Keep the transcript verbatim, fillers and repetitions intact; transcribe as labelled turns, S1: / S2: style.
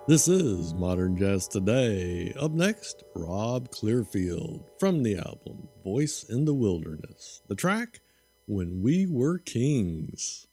S1: This is Modern Jazz Today. Up next, Rob Clearfield from the album Voice in the Wilderness. The track, When We Were Kings.